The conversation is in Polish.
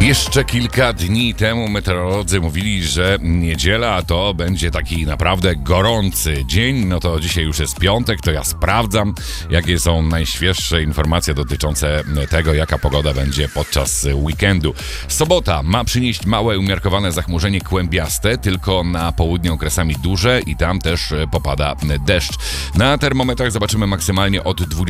Jeszcze kilka dni temu meteorolodzy mówili, że niedziela to będzie taki naprawdę gorący dzień. No to dzisiaj już jest piątek, to ja sprawdzam, jakie są najświeższe informacje dotyczące tego, jaka pogoda będzie podczas weekendu. Sobota ma przynieść małe, umiarkowane zachmurzenie kłębiaste, tylko na południu okresami duże i tam też popada deszcz. Na termometrach zobaczymy maksymalnie od 20